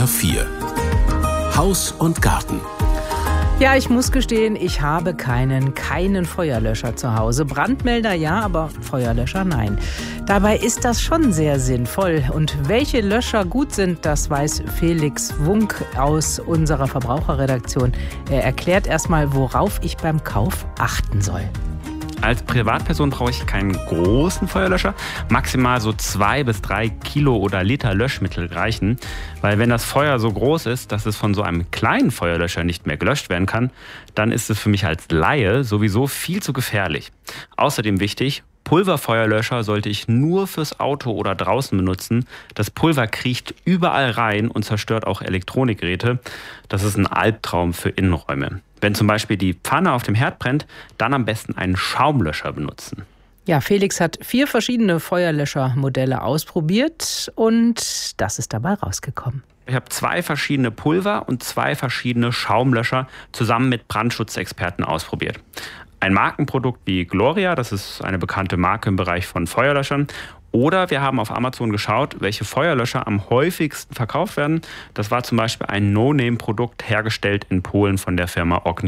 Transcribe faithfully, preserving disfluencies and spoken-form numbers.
Unter vier. Haus und Garten. Ja, ich muss gestehen, ich habe keinen, keinen Feuerlöscher zu Hause. Brandmelder ja, aber Feuerlöscher nein. Dabei ist das schon sehr sinnvoll. Und welche Löscher gut sind, das weiß Felix Wunk aus unserer Verbraucherredaktion. Er erklärt erstmal, worauf ich beim Kauf achten soll. Als Privatperson brauche ich keinen großen Feuerlöscher. Maximal so zwei bis drei Kilo oder Liter Löschmittel reichen. Weil wenn das Feuer so groß ist, dass es von so einem kleinen Feuerlöscher nicht mehr gelöscht werden kann, dann ist es für mich als Laie sowieso viel zu gefährlich. Außerdem wichtig: Pulverfeuerlöscher sollte ich nur fürs Auto oder draußen benutzen. Das Pulver kriecht überall rein und zerstört auch Elektronikgeräte. Das ist ein Albtraum für Innenräume. Wenn zum Beispiel die Pfanne auf dem Herd brennt, dann am besten einen Schaumlöscher benutzen. Ja, Felix hat vier verschiedene Feuerlöschermodelle ausprobiert und das ist dabei rausgekommen. Ich habe zwei verschiedene Pulver und zwei verschiedene Schaumlöscher zusammen mit Brandschutzexperten ausprobiert. Ein Markenprodukt wie Gloria, das ist eine bekannte Marke im Bereich von Feuerlöschern. Oder wir haben auf Amazon geschaut, welche Feuerlöscher am häufigsten verkauft werden. Das war zum Beispiel ein No-Name-Produkt, hergestellt in Polen von der Firma Ognia.